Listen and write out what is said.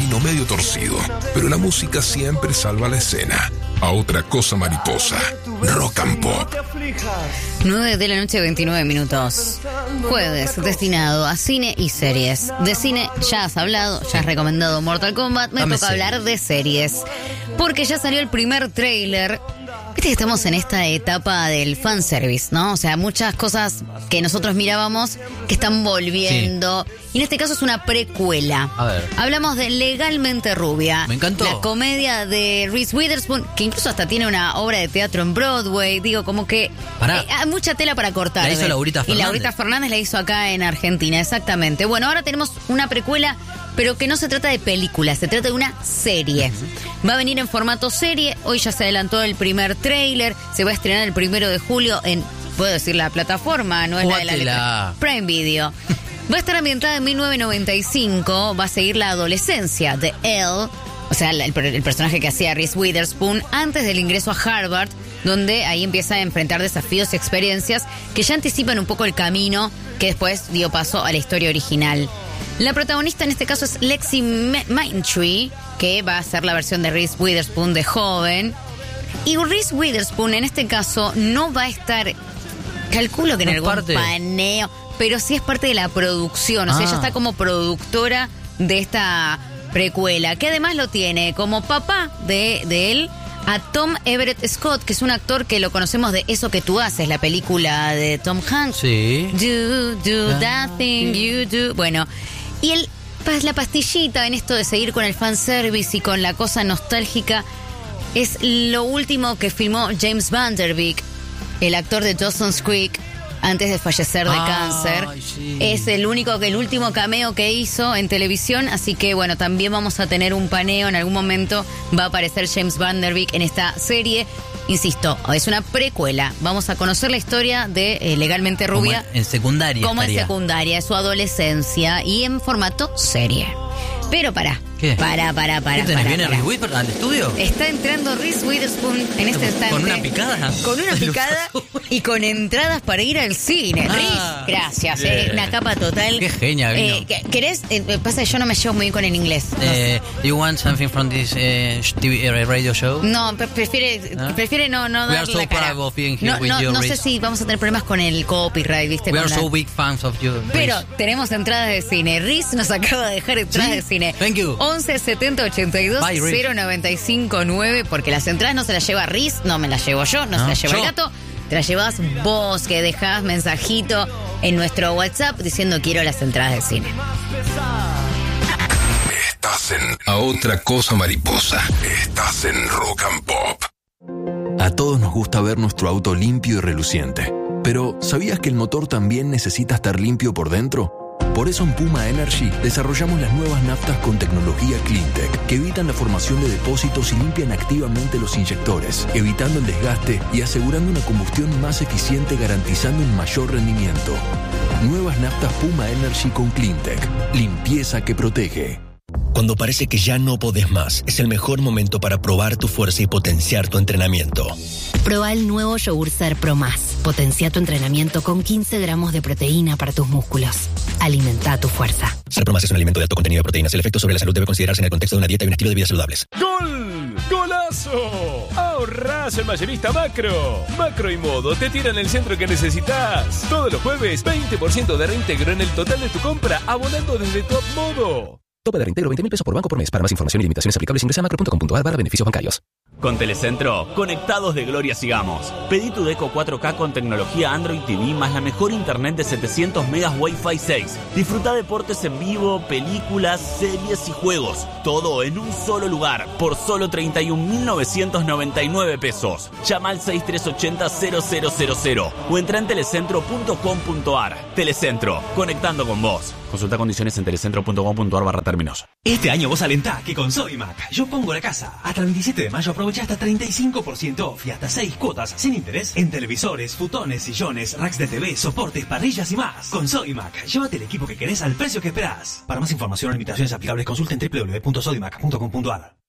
camino medio torcido, pero la música siempre salva la escena. A otra cosa mariposa, Rock and Pop. 9 de la noche, 29 minutos. Jueves destinado a cine y series. De cine ya has hablado, ya has recomendado Mortal Kombat. Me toca hablar de series. Porque ya salió el primer tráiler. Viste que estamos en esta etapa del fanservice, ¿no? O sea, muchas cosas que nosotros mirábamos que están volviendo. Sí. Y en este caso es una precuela. A ver. Hablamos de Legalmente Rubia. Me encantó. La comedia de Reese Witherspoon, que incluso hasta tiene una obra de teatro en Broadway. Digo, como que hay mucha tela para cortar. La hizo Laurita Fernández. Y Laurita Fernández la hizo acá en Argentina, exactamente. Bueno, ahora tenemos una precuela, pero que no se trata de película, se trata de una serie. Va a venir en formato serie. Hoy ya se adelantó el primer tráiler. Se va a estrenar el 1 de julio en, puedo decir la plataforma, no es la de la letra, Prime Video. Va a estar ambientada en 1995. Va a seguir la adolescencia de Elle, o sea, el personaje que hacía Reese Witherspoon, antes del ingreso a Harvard, donde ahí empieza a enfrentar desafíos y experiencias que ya anticipan un poco el camino que después dio paso a la historia original. La protagonista en este caso es Lexi Mindtree, que va a ser la versión de Reese Witherspoon de joven. Y Reese Witherspoon en este caso no va a estar, calculo que en algún paneo, pero sí es parte de la producción. O sea, ella está como productora de esta precuela, que además lo tiene como papá de él a Tom Everett Scott, que es un actor que lo conocemos de Eso que tú haces, la película de Tom Hanks. Sí. Do that thing you do. Bueno, y él, la pastillita en esto de seguir con el fanservice y con la cosa nostálgica, es lo último que filmó James Van Der Beek, el actor de Dawson's Creek, antes de fallecer de cáncer. Sí. Es el último cameo que hizo en televisión, así que bueno, también vamos a tener un paneo, en algún momento va a aparecer James Van Der Beek en esta serie. Insisto, es una precuela. Vamos a conocer la historia de Legalmente Rubia. Como en secundaria. Como en secundaria, su adolescencia y en formato serie. Pero ¿Qué? Para. ¿Viene Reese Witherspoon al estudio? Está entrando Reese Witherspoon en este instante. ¿Con una picada? Con una picada y con entradas para ir al cine. Reese, gracias. Una capa total. Qué genia. ¿Querés? Pasa que yo no me llevo muy bien con el inglés. Do you want something from this TV radio show? No, prefiere no We are so proud of being here with you, no sé Reese. si vamos a tener problemas con el copyright, ¿viste? We are so big fans of you, Reese. Pero tenemos entradas de cine. Reese nos acaba de dejar entradas de cine. Thank you. 11 70 82 095 9, porque las entradas no se las lleva Reese, no me las llevo yo, no se las lleva el gato, te las llevas vos, que dejás mensajito en nuestro WhatsApp diciendo quiero las entradas de cine. Estás en A Otra Cosa Mariposa. Estás en Rock and Pop. A todos nos gusta ver nuestro auto limpio y reluciente. Pero, ¿sabías que el motor también necesita estar limpio por dentro? Por eso en Puma Energy desarrollamos las nuevas naftas con tecnología CleanTech que evitan la formación de depósitos y limpian activamente los inyectores, evitando el desgaste y asegurando una combustión más eficiente, garantizando un mayor rendimiento. Nuevas naftas Puma Energy con CleanTech. Limpieza que protege. Cuando parece que ya no podés más, es el mejor momento para probar tu fuerza y potenciar tu entrenamiento. Proba el nuevo yogur Ser Pro Más. Potencia tu entrenamiento con 15 gramos de proteína para tus músculos. Alimenta tu fuerza. Ser Pro Más es un alimento de alto contenido de proteínas. El efecto sobre la salud debe considerarse en el contexto de una dieta y un estilo de vida saludables. ¡Gol! ¡Golazo! Ahorrás en Mayorista Macro. Macro y Modo te tiran el centro que necesitas. Todos los jueves, 20% de reintegro en el total de tu compra, abonando desde Top Modo. Tope de reintegro 20.000 pesos por banco por mes. Para más información y limitaciones aplicables ingresa a macro.com.ar/beneficios bancarios. Con Telecentro, conectados de gloria sigamos. Pedí tu Deco 4K con tecnología Android TV más la mejor internet de 700 megas Wi-Fi 6. Disfruta deportes en vivo, películas, series y juegos. Todo en un solo lugar, por solo 31.999 pesos. Llama al 6380-0000 o entra en telecentro.com.ar. Telecentro, conectando con vos. Consulta condiciones en telecentro.com.ar/términos. Este año vos alentá que con Sodimac yo pongo la casa. Hasta el 27 de mayo aprovecha hasta 35% off y hasta 6 cuotas sin interés en televisores, futones, sillones, racks de TV, soportes, parrillas y más. Con Sodimac, llévate el equipo que querés al precio que esperás. Para más información o limitaciones aplicables consulta en www.sodimac.com.ar.